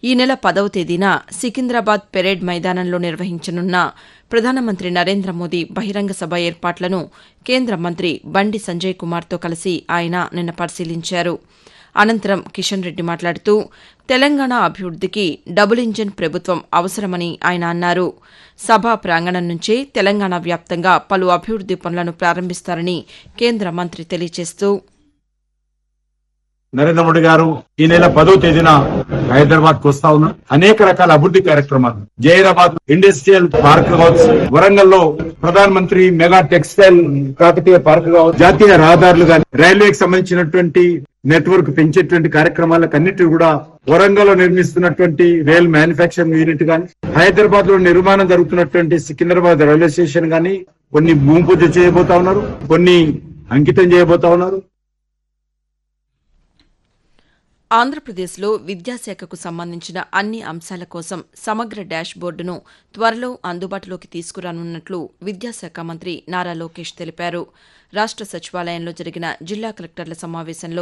ఈ నెల 10వ తేదీన సికింద్రాబాద్ పెరేడ్ మైదానంలో నిర్వహించనున్న ప్రధానమంత్రి నరేంద్ర మోదీ బహిరంగ సభ ఏర్పాట్లను కేంద్ర మంత్రి బండి సంజయ్ కుమార్తో కలిసి ఆయన నిన్న పరిశీలించారు. అనంతరం కిషన్ రెడ్డి మాట్లాడుతూ తెలంగాణ అభివృద్దికి డబుల్ ఇంజిన్ ప్రభుత్వం అవసరమని ఆయన అన్నారు. సభా ప్రాంగణం నుంచే తెలంగాణ వ్యాప్తంగా పలు అభివృద్ది పనులను ప్రారంభిస్తారని కేంద్ర మంత్రి తెలియజేస్తూ నరేంద్ర మోడీ గారు ఈ నెల 10వ తేదీన హైదరాబాద్ కు వస్తా ఉన్నారు. అనేక రకాల అభివృద్ధి కార్యక్రమాలు జైరాబాద్ ఇండస్ట్రియల్ పార్క్ కావచ్చు, వరంగల్ లో Pradhan Mantri mega textile Kakatiya park కావచ్చు, జాతీయ రహదారులు గాని, రైల్వేకి సంబంధించినటువంటి నెట్వర్క్ పెంచేటువంటి కార్యక్రమాలకు అన్నిటి కూడా వరంగల్ లో నిర్మిస్తున్నటువంటి రైల్ మ్యానుఫ్యాక్చరింగ్ యూనిట్ గాని, హైదరాబాద్ లో నిర్మాణం జరుగుతున్నటువంటి సికింద్రాబాద్ రైల్వే స్టేషన్ గాని కొన్ని భూమి పూజ చేయబోతా ఉన్నారు, కొన్ని అంకితం చేయబోతా ఉన్నారు. ఆంధ్రప్రదేశ్లో విద్యాశాఖకు సంబంధించిన అన్ని అంశాల కోసం సమగ్ర డాష్ బోర్డును త్వరలో అందుబాటులోకి తీసుకురానున్నట్లు విద్యాశాఖ మంత్రి నారా లోకేష్ తెలిపారు. రాష్ట సచివాలయంలో జరిగిన జిల్లా కలెక్టర్ల సమావేశంలో